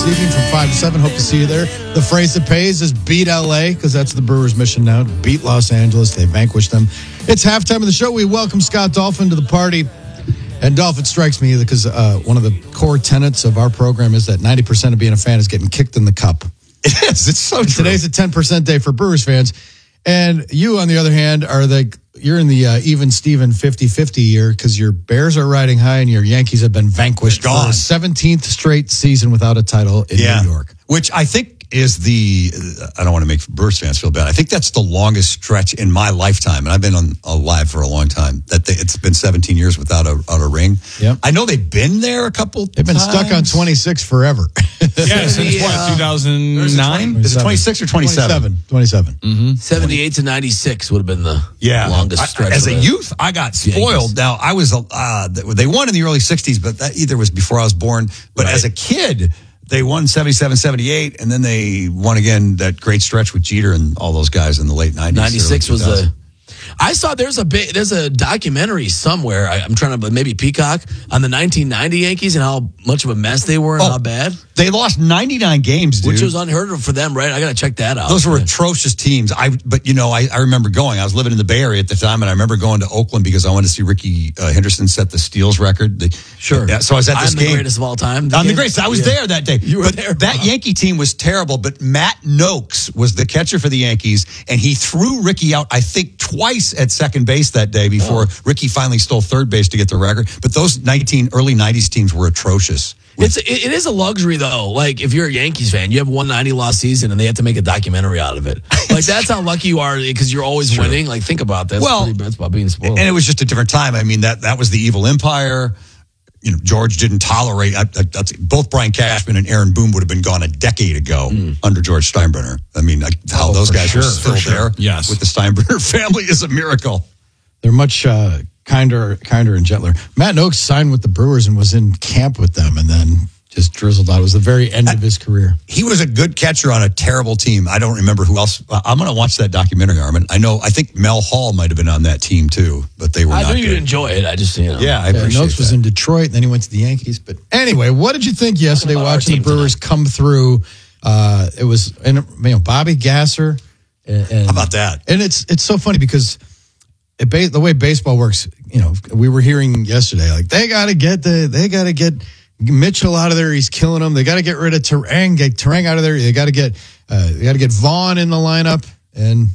this evening from 5 to 7. Hope to see you there. The phrase that pays is beat LA, because that's the Brewers' mission now, to beat Los Angeles. They vanquished them. It's halftime of the show. We welcome Scott Dolphin to the party. And Dolph, it strikes me because one of the core tenets of our program is that 90% of being a fan is getting kicked in the cup. It is. It's so true. Today's a 10% day for Brewers fans. And you, on the other hand, you're in the even Steven 50-50 year because your Bears are riding high and your Yankees have been vanquished for a 17th straight season without a title in New York. Which I think is I don't want to make Brewers fans feel bad. I think that's the longest stretch in my lifetime, and I've been alive for a long time, it's been 17 years without a ring. Yep. I know they've been there a couple They've been stuck on 26 forever. Yeah, since what, 2009? Is it 26 or 27? 27. Mm-hmm. 78 to 96 would have been the longest stretch. As a youth, I got spoiled. Now, I was, they won in the early 60s, but that either was before I was born. But as a kid, they won 77, 78, and then they won again that great stretch with Jeter and all those guys in the late 90s. 96 was I saw there's a documentary somewhere. I'm trying to, maybe Peacock, on the 1990 Yankees and how much of a mess they were and how bad. They lost 99 games, dude. Which was unheard of for them, right? I got to check that out. Those were atrocious teams. But I remember going. I was living in the Bay Area at the time, and I remember going to Oakland because I wanted to see Ricky Henderson set the steals record. Sure. Yeah, so I was at this game. I'm the greatest of all time. I'm the greatest. I was there that day. You were there. That Yankee team was terrible, but Matt Noakes was the catcher for the Yankees, and he threw Ricky out, I think, twice at second base that day before Ricky finally stole third base to get the record. But those early 90s teams were atrocious. It is a luxury, though. Like, if you're a Yankees fan, you have one 90-loss season, and they have to make a documentary out of it. Like, that's how lucky you are because you're always winning. Like, think about that. That's about being spoiled. And it was just a different time. I mean, that was the evil empire. George didn't tolerate. Both Brian Cashman and Aaron Boone would have been gone a decade ago under George Steinbrenner. I mean, how those guys were still there with the Steinbrenner family is a miracle. They're much kinder and gentler. Matt Noakes signed with the Brewers and was in camp with them and then just drizzled out. It was the very end of his career. He was a good catcher on a terrible team. I don't remember who else. I'm going to watch that documentary, Armin. I think Mel Hall might have been on that team too, but they were not good. I knew you'd enjoy it. I just, Yeah, I appreciate Noakes was in Detroit, and then he went to the Yankees. But anyway, what did you think yesterday watching the Brewers come through? It was, Bobby Gasser. How about that? And it's so funny because the way baseball works, we were hearing yesterday, like they got to get Mitchell out of there. He's killing them. They got to get rid of Terang, get Terang out of there. They got to get Vaughn in the lineup, and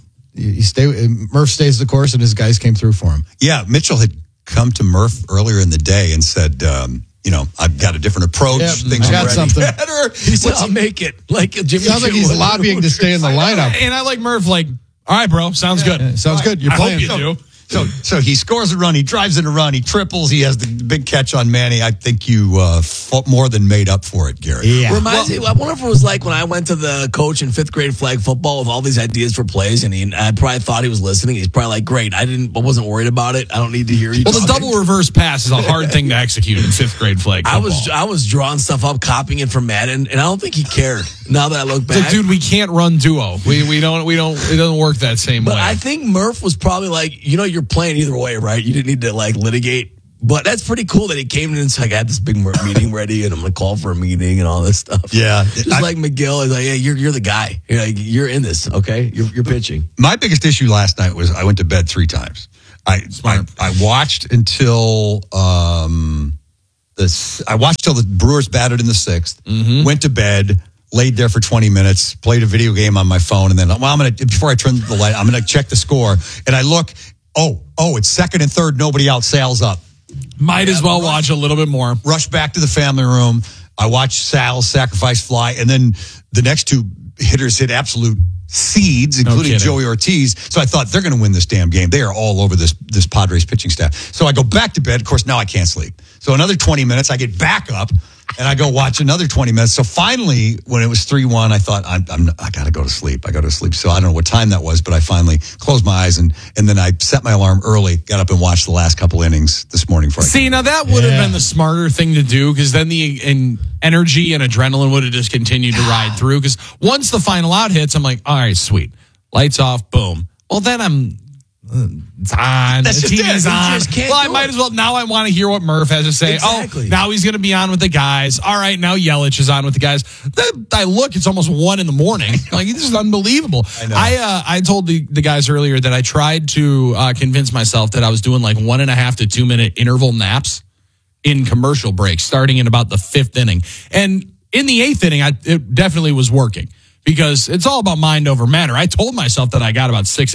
Murph stays the course, and his guys came through for him. Yeah, Mitchell had come to Murph earlier in the day and said, I've got a different approach. Yep, Things I got are something better. He said, I'll make it. Like Jimmy sounds like he's lobbying to stay in the lineup. And I like Murph, all right, bro, sounds good. Yeah, sounds good. You're playing. I hope you do. So he scores a run, he drives in a run, he triples, he has the big catch on Manny. I think you more than made up for it, Gary. Yeah. Reminds me, I wonder if it was like when I went to the coach in fifth grade flag football with all these ideas for plays, and I probably thought he was listening. He's probably like, great, I wasn't worried about it. I don't need to hear you. Well, the double reverse pass is a hard thing to execute in fifth grade flag football. I was drawing stuff up, copying it from Madden, and I don't think he cared. Now that I look back, it's like, dude, we can't run duo. We don't. It doesn't work that same way. But I think Murph was probably like, you're playing either way, right? You didn't need to litigate. But that's pretty cool that he came in and said, I got this big meeting ready, and I'm going to call for a meeting and all this stuff. Yeah. Just like McGill is like, hey, you're the guy. You're in this, okay? You're pitching. My biggest issue last night was I went to bed 3 times. I watched until I watched till the Brewers batted in the 6th, went to bed, laid there for 20 minutes, played a video game on my phone, and then, before I turn the light, I'm going to check the score. And I look, it's second and third, nobody out, Sal's up. Might as well watch a little bit more. Rush back to the family room. I watched Sal's sacrifice fly, and then the next 2 hitters hit absolute seeds, including Joey Ortiz. So I thought they're going to win this damn game. They are all over this Padres pitching staff. So I go back to bed. Of course, now I can't sleep. So another 20 minutes, I get back up, and I go watch another 20 minutes. So finally, when it was 3-1, I thought, I got to go to sleep. So I don't know what time that was, but I finally closed my eyes, and then I set my alarm early, got up and watched the last couple innings this morning. Now that would have been the smarter thing to do, because then the energy and adrenaline would have just continued to ride through. Because once the final out hits, I'm like, all right, sweet. Lights off, boom. Well, then it's on. That's the just TV's it. on. Can't Well, I do might it. as well. Now I want to hear what Murph has to say. Exactly. Oh, now he's going to be on with the guys. All right, now Yelich is on with the guys. I look, it's almost 1 a.m. Like, this is unbelievable. I know. I told the guys earlier that I tried to convince myself that I was doing like 1.5 to 2 minute interval naps in commercial breaks, starting in about the 5th inning. And in the 8th inning, it definitely was working because it's all about mind over matter. I told myself that I got about 6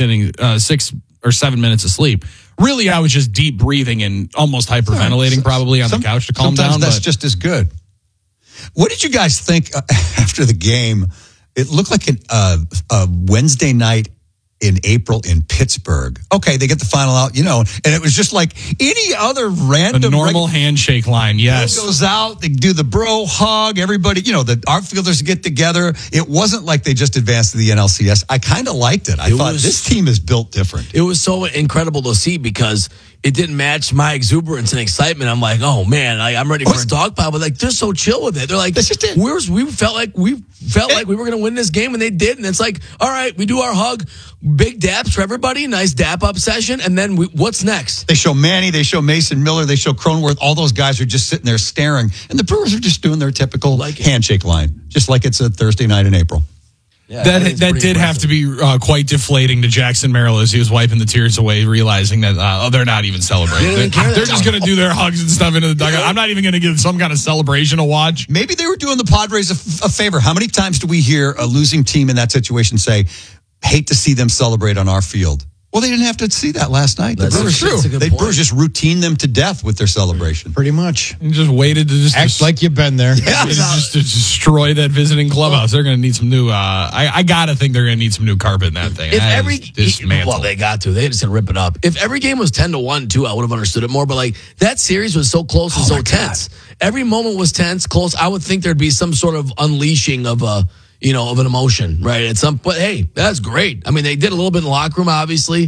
or 7 minutes of sleep. Really, I was just deep breathing and almost hyperventilating probably on the couch to calm down. Sometimes that's just as good. What did you guys think after the game? It looked like a Wednesday night in April in Pittsburgh. Okay, they get the final out, and it was just like any other random a normal handshake line. Yes, it goes out. They do the bro hug. Everybody, the outfielders get together. It wasn't like they just advanced to the NLCS. I kind of liked it. I thought this team is built different. It was so incredible to see because it didn't match my exuberance and excitement. I'm like, oh man, I'm ready for a dog pile. But like, they're so chill with it. They're like, that's just it. We felt like we were going to win this game, and they did. And it's like, all right, we do our hug, big daps for everybody, nice dap up session, and then what's next? They show Manny, they show Mason Miller, they show Cronenworth. All those guys are just sitting there staring, and the Brewers are just doing their typical handshake line, just like it's a Thursday night in April. Yeah, that did have to be quite deflating to Jackson Merrill as he was wiping the tears away, realizing that they're not even celebrating. They're just going to do their hugs and stuff into the dugout. I'm not even going to give some kind of celebration a watch. Maybe they were doing the Padres a favor. How many times do we hear a losing team in that situation say, hate to see them celebrate on our field? Well, they didn't have to see that last night. The Brewers, Brewers just routine them to death with their celebration. Pretty much. And just waited to act like you've been there. Yeah, just to destroy that visiting clubhouse. They're going to need some new. I gotta think they're going to need some new carpet in that thing. Well, they got to. They just going to rip it up. If every game was 10-1 too, I would have understood it more. But like that series was so close and so tense. Every moment was tense, close. I would think there'd be some sort of unleashing of a. Of an emotion, right? At some point, hey, that's great. I mean, they did a little bit in the locker room, obviously.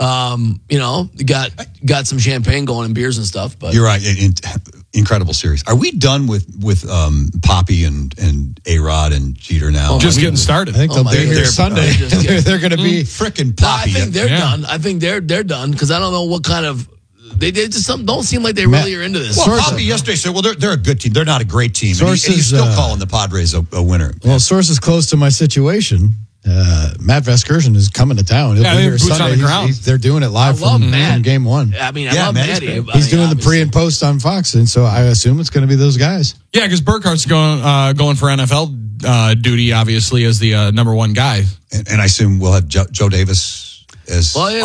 Got some champagne going and beers and stuff. But you're right. Incredible series. Are we done with Poppy and A-Rod and Jeter now? Just getting started. I think they'll be here Sunday. They're going to be frickin' Poppy. I think they're done. I think they're done because I don't know what kind of. They just don't seem like they really are into this. Well, Poppy yesterday said, well, they're a good team. They're not a great team. And he's still calling the Padres a winner. Well, sources close to my situation, Matt Vasgersian is coming to town. He'll be here Sunday. On the ground. They're doing it live from game one. I mean, I love Matty. He's doing the pre and post on Fox, and so I assume it's going to be those guys. Yeah, because Burkhart's going for NFL duty, obviously, as the number one guy. And I assume we'll have Joe Davis as. Well, yeah,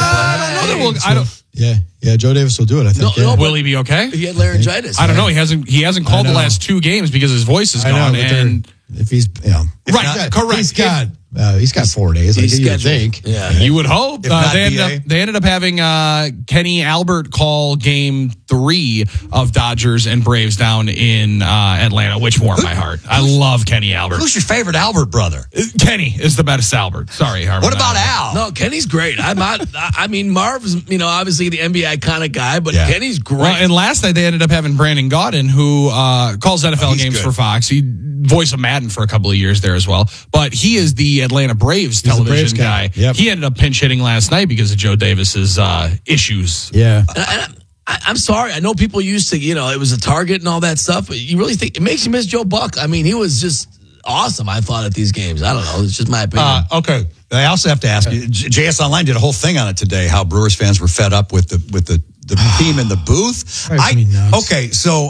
I don't. Yeah, Joe Davis will do it. I think. Will he be okay? He had laryngitis. I don't know. He hasn't called the last 2 games because his voice is gone. And if he's correct, he's got 4 days. Like you would think. Yeah, you would hope. They ended up having Kenny Albert call Game 3 of Dodgers and Braves down in Atlanta, which warmed my heart. I love Kenny Albert. Who's your favorite Albert brother? Kenny is the best Albert. Sorry, Harvey. What about Al? No, Kenny's great. I'm not. I mean, Marv's obviously the NBA iconic guy, but Kenny's great. Well, and last night they ended up having Brandon Gaudin, who calls NFL games for Fox. He voiced of Madden for a couple of years there as well. But he is the Atlanta Braves television guy. Yep. He ended up pinch hitting last night because of Joe Davis's issues. Yeah. I'm sorry. I know people used to, it was a target and all that stuff, but you really think it makes you miss Joe Buck? I mean, he was just awesome, I thought, at these games. I don't know. It's just my opinion. Okay. I also have to ask you, JS Online did a whole thing on it today, how Brewers fans were fed up with the team in the booth. Okay, so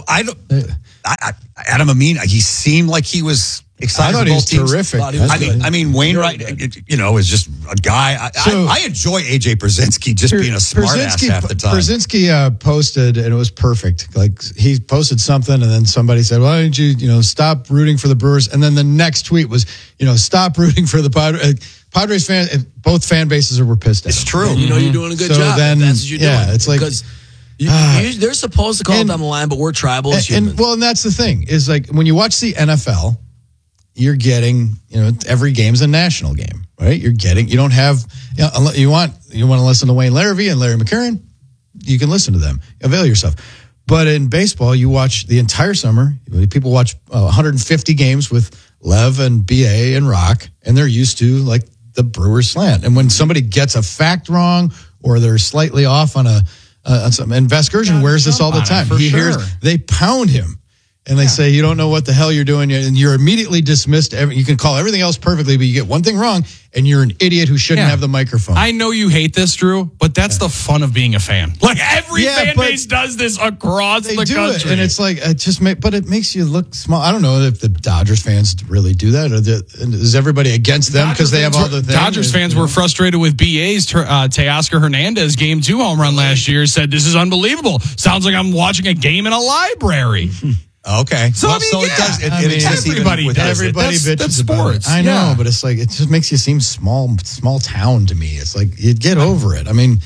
Adam Amin, he seemed like he was excited. I thought he was terrific. I mean, Wainwright, is just a guy. I enjoy AJ Brzezinski just being a smart ass half the time. Brzezinski posted, and it was perfect. Like, he posted something, and then somebody said, "Why don't you, stop rooting for the Brewers?" And then the next tweet was, stop rooting for the Padres fans. Both fan bases were pissed at him. It's true. And you're doing a good job. Then, that's what you're doing. It's like. Because they're supposed to call it down the line, but we're tribal as humans. And that's the thing, is like when you watch the NFL, you're getting, every game's a national game, right? You don't have, you want to listen to Wayne Larrivee and Larry McCarron, you can listen to them, avail yourself. But in baseball, you watch the entire summer, people watch 150 games with Lev and BA and Rock, and they're used to like the Brewers slant. And when somebody gets a fact wrong or they're slightly off on something. And Vasgersian wears this all the time. He hears they pound him. And they say, you don't know what the hell you're doing, and you're immediately dismissed. You can call everything else perfectly, but you get one thing wrong, and you're an idiot who shouldn't have the microphone. I know you hate this, Drew, but that's the fun of being a fan. Like, every fan base does this across the country. And it's like, but it makes you look small. I don't know if the Dodgers fans really do that, or is everybody against them because they have all the things? Dodgers fans were frustrated with BA's Teoscar Hernandez Game 2 home run last year, said, this is unbelievable. Sounds like I'm watching a game in a library. Okay. So, it does. Everybody bitches that's about sports. it. I know, but it's like, it just makes you seem small town to me. It's like, you'd get over it. I mean,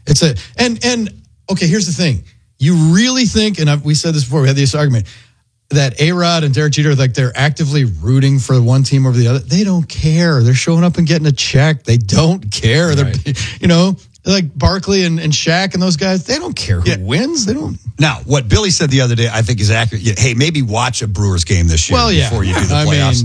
okay, here's the thing. You really think, and we said this before, we had this argument, that A-Rod and Derek Jeter, like, they're actively rooting for one team over the other. They don't care. They're showing up and getting a check. They don't care. Right. They're, like Barkley and Shaq and those guys, they don't care who wins. They don't. Now, what Billy said the other day, I think is accurate. Hey, maybe watch a Brewers game this year before you do the playoffs.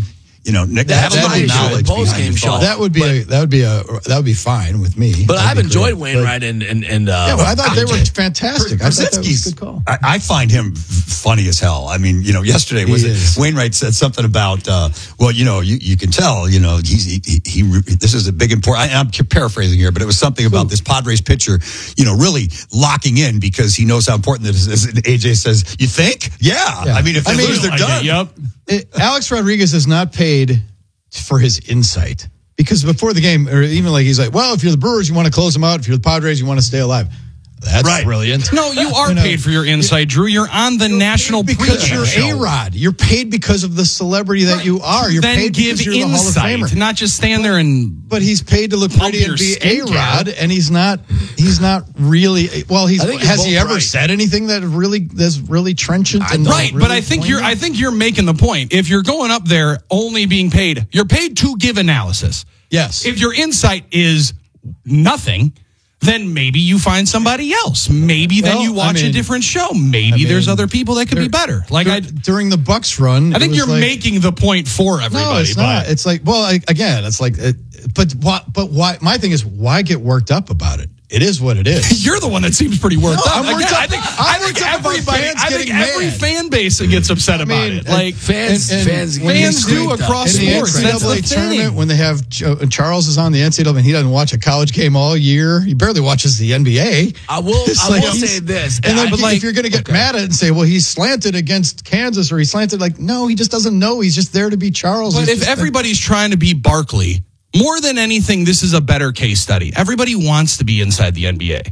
That would be fine with me. But I've enjoyed Wainwright and I thought they were fantastic. I thought that was a good call. I find him funny as hell. I mean, yesterday Wainwright said something about you can tell, this is a big important. I'm paraphrasing here, but it was something about this Padres pitcher, really locking in because he knows how important this is. And AJ says, "You think? Yeah. I mean, if they lose, they're done." Yep. Alex Rodriguez is not paid for his insight, because before the game, or even like he's like, well, if you're the Brewers, you want to close them out. If you're the Padres, you want to stay alive. That's brilliant. No, you are paid for your insight, Drew. You're on the national because you're A-Rod. You're paid because of the celebrity that you are. You're then paid give because you're the Hall of Famer. Not just stand there and. But he's paid to look pretty and be A-Rod, and he's not really. Well, has he ever said anything that's really trenchant? Right, really, but I think you're making the point. If you're going up there only being paid, you're paid to give analysis. Yes. If your insight is nothing, then maybe you find somebody else. Maybe then you watch a different show. Maybe there's other people that could be better. Like during the Bucks run, I think you're making the point for everybody. No, it's not. It's like, again, it's like, but why? My thing is, why get worked up about it? It is what it is. You're the one that seems pretty worked up. I think every fan base gets upset about it. Like fans do across sports. That's the tournament when they have Charles is on the NCAA and he doesn't watch a college game all year. He barely watches the NBA. I will say this, and then if you're going to get mad at it and say, well, he's slanted against Kansas or he's slanted, like, no, he just doesn't know. He's just there to be Charles. But if everybody's trying to be Barkley, more than anything, this is a better case study. Everybody wants to be inside the NBA.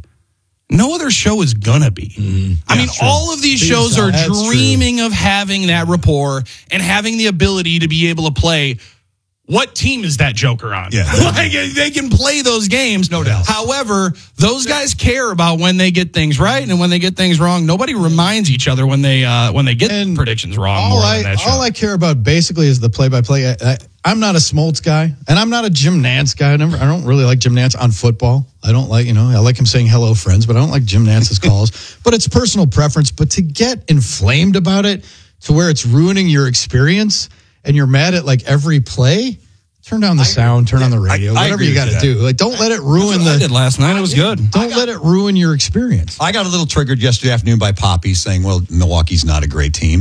No other show is gonna be. I mean, all of these shows are dreaming of having that rapport and having the ability to be able to play. What team is that Joker on? Yeah. Like, they can play those games, no doubt. However, those guys care about when they get things right and when they get things wrong. Nobody reminds each other when they get predictions wrong. All I care about basically is the play-by-play. I'm not a Smoltz guy, and I'm not a Jim Nantz guy. I don't really like Jim Nantz on football. I don't like, I like him saying hello, friends, but I don't like Jim Nantz's calls. But it's personal preference. But to get inflamed about it to where it's ruining your experience and you're mad at like every play, turn down the sound, turn on the radio, whatever you got to do. Like, don't let it ruin I did last night. It was good. Don't let it ruin your experience. I got a little triggered yesterday afternoon by Poppy saying, well, Milwaukee's not a great team.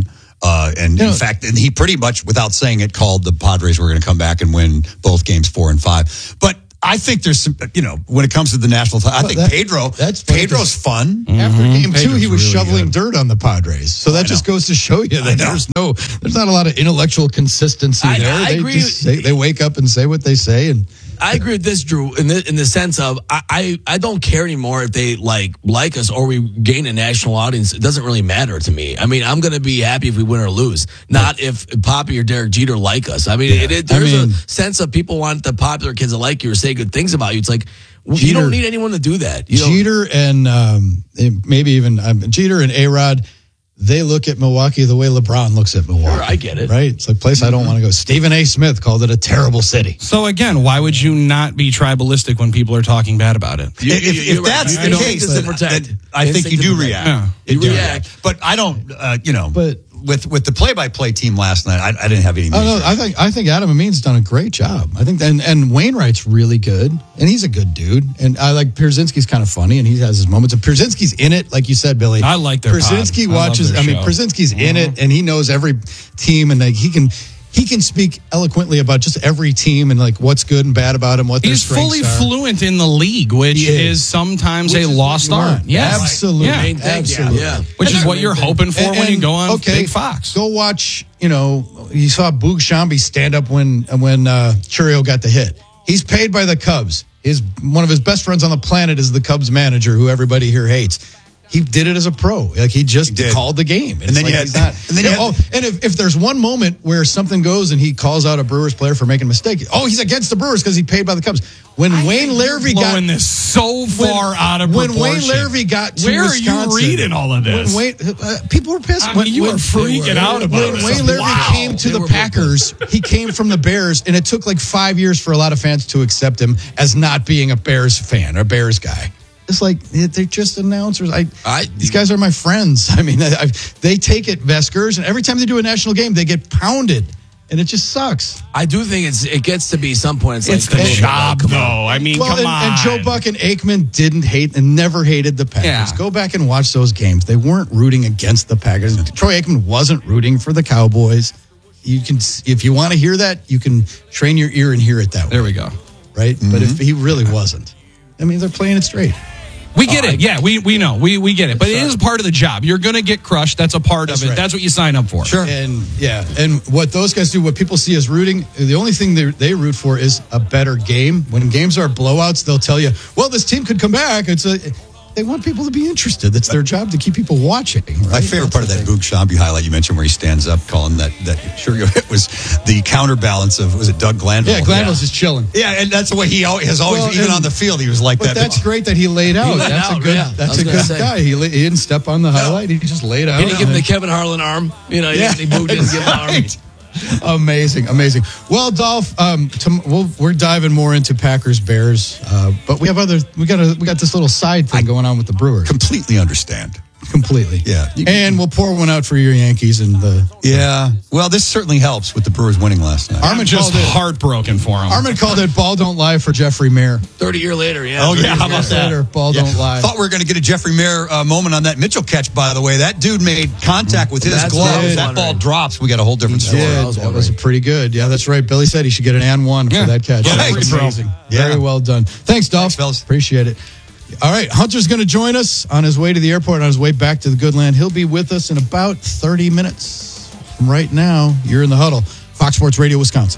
In fact, and he pretty much, without saying it, called the Padres were going to come back and win both games 4 and 5. But I think there's some, when it comes to the national title, I think Pedro's fun. After game 2, he was shoveling dirt on the Padres. So that just goes to show you that there's not a lot of intellectual consistency there. I agree. They wake up and say what they say. And I agree with this, Drew, in the sense of I don't care anymore if they like us or we gain a national audience. It doesn't really matter to me. I mean, I'm going to be happy if we win or lose, not if Poppy or Derek Jeter like us. I mean, there's a sense of people want the popular kids to like you or say good things about you. It's like, Jeter, you don't need anyone to do that. Jeter and maybe even Jeter and A-Rod, they look at Milwaukee the way LeBron looks at Milwaukee. Sure, I get it. Right? It's a place I don't want to go. Stephen A. Smith called it a terrible city. So again, why would you not be tribalistic when people are talking bad about it? If that's the case, then I think you do react. Yeah. You react. But I don't, But with the play-by-play team last night, I didn't have any. Oh, no, I think Adam Amin's done a great job. I think, and Wainwright's really good, and he's a good dude. And I like Pierzynski's kind of funny, and he has his moments. And Pierzynski's in it, like you said, Billy. I like their Pierzynski watches. Pierzynski's in it, and he knows every team, and like he can speak eloquently about just every team and like what's good and bad about him. What their strengths fully are. fluent in the league, which is sometimes a lost art. Yeah, absolutely, absolutely. Yeah. Which is what you're hoping for when you go on Big Fox. Go watch. You saw Boog Shambi stand up when Churio got the hit. He's paid by the Cubs. One of his best friends on the planet is the Cubs manager, who everybody here hates. He did it as a pro. Like he just called the game. And then if there's one moment where something goes and he calls out a Brewers player for making a mistake, he's against the Brewers because he paid by the Cubs. When Wayne Larrivee got this so far out of proportion. When Wayne Larrivee got to Where Wisconsin, are you reading all of this? People were pissed. You were freaking out about it. When Wayne Larrivee came to the Packers, he came from the Bears, and it took like 5 years for a lot of fans to accept him as not being a Bears fan or Bears guy. It's like they're just announcers. These guys are my friends. I mean, they take it Veskers, and every time they do a national game, they get pounded, and it just sucks. I do think it gets to be some point. It's the job, though. I mean, come on. And Joe Buck and Aikman didn't hate and never hated the Packers. Yeah. Go back and watch those games. They weren't rooting against the Packers. Troy Aikman wasn't rooting for the Cowboys. You can, if you want to hear that, you can train your ear and hear it that way. There we go. Right? Mm-hmm. But if he really wasn't, I mean, they're playing it straight. We get it. Yeah, we know. We get it. But it is part of the job. You're going to get crushed. That's a part of it. Right. That's what you sign up for. Sure. And what those guys do, what people see as rooting, the only thing they root for is a better game. When games are blowouts, they'll tell you, well, this team could come back. They want people to be interested. That's their job, to keep people watching. Right? My favorite part of that Boog Shambi highlight you mentioned, where he stands up calling that Churio hit, was the counterbalance of, was it Doug Glanville? Yeah, Glanville's just chilling. Yeah, and that's the way he has always, even on the field, he was like that. But that's great that he laid out. That's a good guy. He didn't step on the highlight. He just laid out. He didn't give him the Kevin Harlan arm. He moved in and give him the arm. Amazing. Well, Dolph, we're diving more into Packers Bears, but we got this little side thing going on with the Brewers. Completely understand. Completely. Yeah. And we'll pour one out for your Yankees and the. Yeah. Well, this certainly helps with the Brewers winning last night. I'm just heartbroken for him. Armin called it "Ball Don't Lie" for Jeffrey Mayer. 30 years later, yeah. Oh, yeah. How about that? Ball Don't Lie. Thought we were going to get a Jeffrey Mayer moment on that Mitchell catch, by the way. That dude made contact with his glove. That ball drops. We got a whole different story. That was pretty good. Yeah, that's right. Billy said he should get an and one for that catch. Yeah, that was amazing. Yeah. Very well done. Thanks, Dolph. Thanks, fellas. Appreciate it. All right, Hunter's going to join us on his way to the airport, on his way back to the good land. He'll be with us in about 30 minutes. From right now, you're in the huddle. Fox Sports Radio, Wisconsin.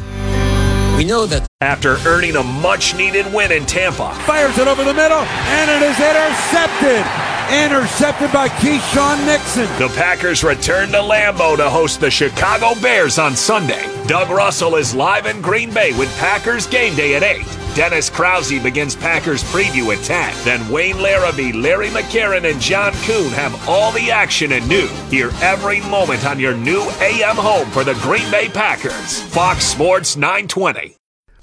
We know that after earning a much-needed win in Tampa. Fires it over the middle, and it is intercepted. Intercepted by Keyshawn Nixon. The Packers return to Lambeau to host the Chicago Bears on Sunday. Doug Russell is live in Green Bay with Packers Game Day at 8. Dennis Krause begins Packers preview at 10. Then Wayne Larrivee, Larry McCarron, and John Kuhn have all the action at noon. Hear every moment on your new AM home for the Green Bay Packers. Fox Sports 920.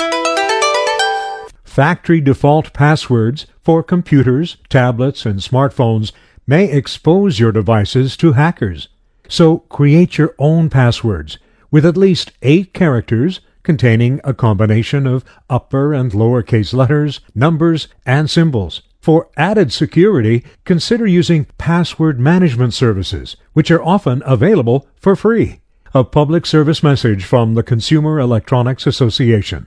Factory default passwords for computers, tablets, and smartphones may expose your devices to hackers. So create your own passwords with at least 8 characters containing a combination of upper and lowercase letters, numbers, and symbols. For added security, consider using password management services, which are often available for free. A public service message from the Consumer Electronics Association.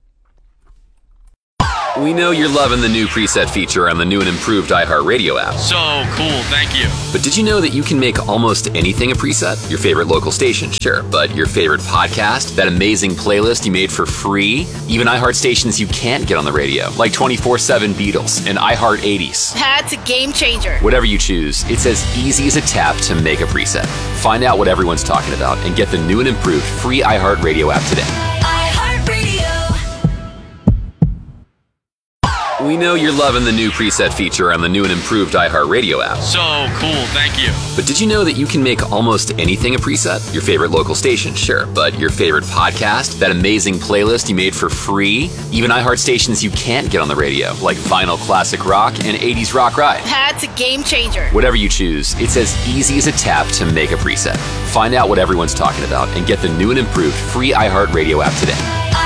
We know you're loving the new preset feature on the new and improved iHeartRadio app. So cool, thank you. But did you know that you can make almost anything a preset? Your favorite local station, sure, but your favorite podcast, that amazing playlist you made for free, even iHeart stations you can't get on the radio, like 24/7 Beatles and iHeart 80s. That's a game changer. Whatever you choose, it's as easy as a tap to make a preset. Find out what everyone's talking about and get the new and improved free iHeartRadio app today. We know you're loving the new preset feature on the new and improved iHeartRadio app. So cool, thank you. But did you know that you can make almost anything a preset? Your favorite local station, sure, but your favorite podcast, that amazing playlist you made for free, even iHeart stations you can't get on the radio, like Vinyl Classic Rock and 80s Rock Ride. That's a game changer. Whatever you choose, it's as easy as a tap to make a preset. Find out what everyone's talking about and get the new and improved free iHeartRadio app today.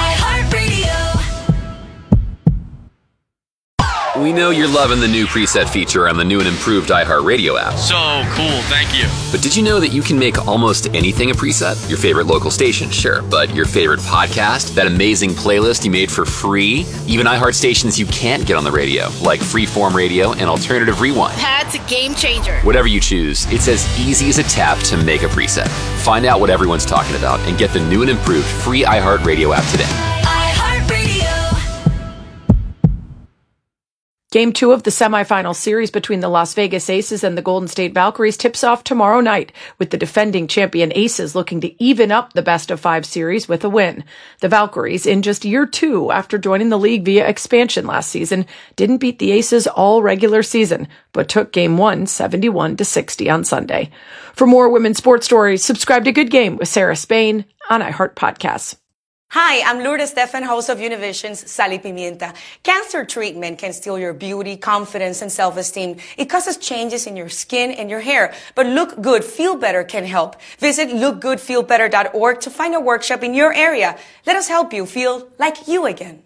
We know you're loving the new preset feature on the new and improved iHeartRadio app. So cool, thank you. But did you know that you can make almost anything a preset? Your favorite local station, sure, but your favorite podcast, that amazing playlist you made for free, even iHeart stations you can't get on the radio, like Freeform Radio and Alternative Rewind. That's a game changer. Whatever you choose, it's as easy as a tap to make a preset. Find out what everyone's talking about and get the new and improved free iHeartRadio app today. Game 2 of the semifinal series between the Las Vegas Aces and the Golden State Valkyries tips off tomorrow night, with the defending champion Aces looking to even up the best-of-5 series with a win. The Valkyries, in just year 2 after joining the league via expansion last season, didn't beat the Aces all regular season, but took Game 1 71-60 on Sunday. For more women's sports stories, subscribe to Good Game with Sarah Spain on iHeart Podcasts. Hi, I'm Lourdes Stefan, host of Univision's Sal y Pimienta. Cancer treatment can steal your beauty, confidence, and self-esteem. It causes changes in your skin and your hair. But Look Good, Feel Better can help. Visit lookgoodfeelbetter.org to find a workshop in your area. Let us help you feel like you again.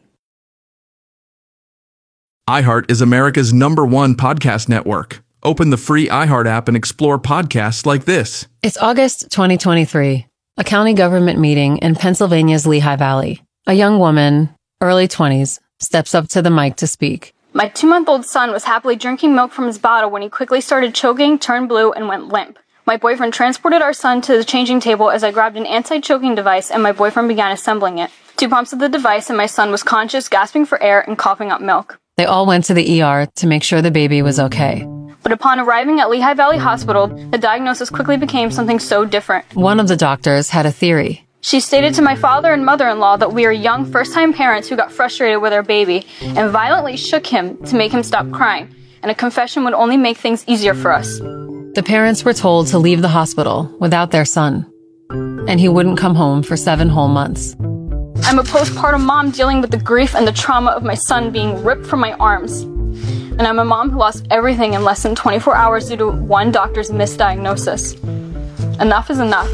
iHeart is America's #1 podcast network. Open the free iHeart app and explore podcasts like this. It's August 2023. A county government meeting in Pennsylvania's Lehigh Valley. A young woman, early 20s, steps up to the mic to speak. My 2-month-old son was happily drinking milk from his bottle when he quickly started choking, turned blue, and went limp. My boyfriend transported our son to the changing table as I grabbed an anti-choking device and my boyfriend began assembling it. 2 pumps of the device and my son was conscious, gasping for air, and coughing up milk. They all went to the ER to make sure the baby was okay. But upon arriving at Lehigh Valley Hospital, the diagnosis quickly became something so different. One of the doctors had a theory. She stated to my father and mother-in-law that we are young first-time parents who got frustrated with our baby and violently shook him to make him stop crying, and a confession would only make things easier for us. The parents were told to leave the hospital without their son, and he wouldn't come home for 7 whole months. I'm a postpartum mom dealing with the grief and the trauma of my son being ripped from my arms. And I'm a mom who lost everything in less than 24 hours due to one doctor's misdiagnosis. Enough is enough.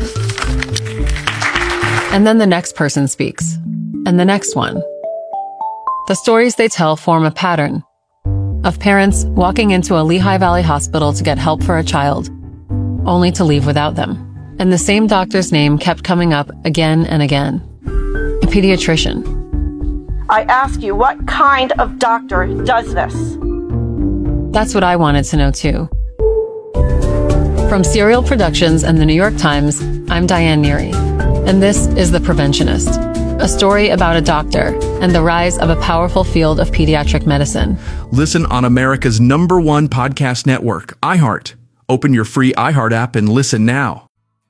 And then the next person speaks. And the next one. The stories they tell form a pattern of parents walking into a Lehigh Valley hospital to get help for a child, only to leave without them. And the same doctor's name kept coming up again and again. A pediatrician. I ask you, what kind of doctor does this? That's what I wanted to know too. From Serial Productions and the New York Times, I'm Diane Neary, and this is The Preventionist, a story about a doctor and the rise of a powerful field of pediatric medicine. Listen on America's #1 podcast network, iHeart. Open your free iHeart app and listen now.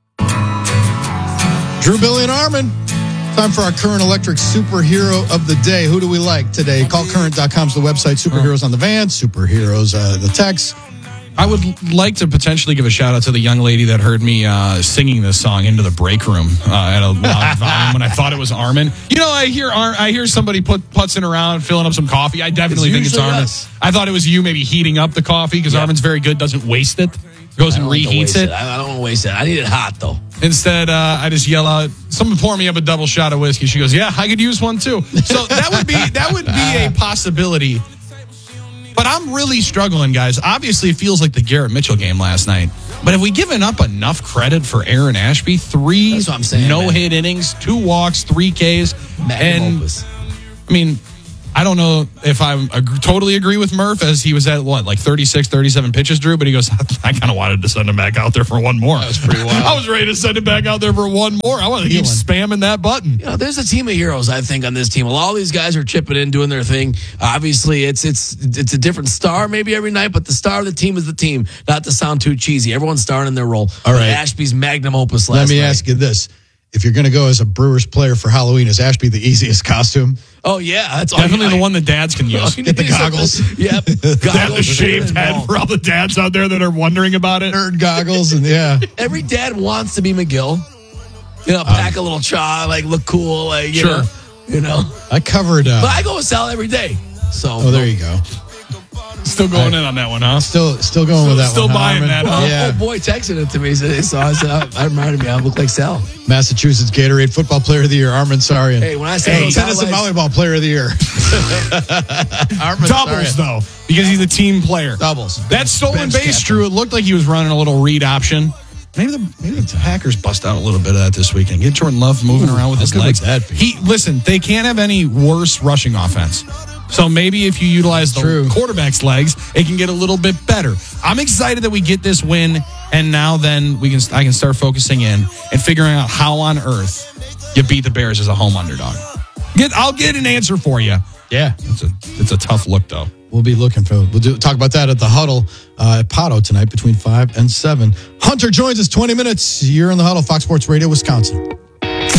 Drew, Billy, and Armin. Time for our Current Electric Superhero of the Day. Who do we like today? CallCurrent.com is the website. Superheroes on the van, superheroes the text. I would like to potentially give a shout out to the young lady that heard me singing this song into the break room at a loud volume when I thought it was Armin. You know, I hear somebody putzing around, filling up some coffee. I definitely think it's Armin. Us. I thought it was you maybe heating up the coffee because Armin's very good, doesn't waste it. Goes and reheats it. I don't want to waste it. I need it hot, though. Instead, I just yell out, someone pour me up a double shot of whiskey. She goes, yeah, I could use one too. So that would be a possibility. But I'm really struggling, guys. Obviously, it feels like the Garrett Mitchell game last night. But have we given up enough credit for Aaron Ashby? 3 no-hit innings, 2 walks, 3 Ks. I mean, I don't know if I totally agree with Murph as he was at, 36, 37 pitches, Drew? But he goes, I kind of wanted to send him back out there for one more. That was pretty wild. I was ready to send him back out there for one more. I want to keep spamming that button. You know, there's a team of heroes, I think, on this team. All these guys are chipping in, doing their thing. Obviously, it's a different star maybe every night, but the star of the team is the team. Not to sound too cheesy. Everyone's starring in their role. All right. Ashby's magnum opus last night. Let me ask you this. if you're going to go as a Brewers player for Halloween, is Ashby the easiest costume? Oh, yeah. That's definitely the one that dads can use. Get the goggles. Yep. That shaved head for all the dads out there that are wondering about it. Nerd goggles and yeah. Every dad wants to be McGill. Pack a little chaw, like look cool, like Sure. You know. I covered. But I go with Sal every day. So. There you go. Still going in on that one, huh? Still going with that still one. Still buying that, huh? Yeah. Oh, boy texted it to me. So I said, I reminded me, I look like Sal. Massachusetts Gatorade Football Player of the Year, Armin Sarian. Hey, when I say tennis and volleyball Player of the Year. Doubles, though, because he's a team player. Doubles. That stolen base, Drew, it looked like he was running a little read option. Maybe the Packers bust out a little bit of that this weekend. Get Jordan Love moving around with his legs. Listen, they can't have any worse rushing offense. So maybe if you utilize the quarterback's legs, it can get a little bit better. I'm excited that we get this win, and now then I can start focusing in and figuring out how on earth you beat the Bears as a home underdog. I'll get an answer for you. Yeah, it's a tough look though. We'll be looking for. We'll talk about that at the Huddle at Pato tonight between 5 and 7. Hunter joins us 20 minutes. You're in the Huddle, Fox Sports Radio, Wisconsin.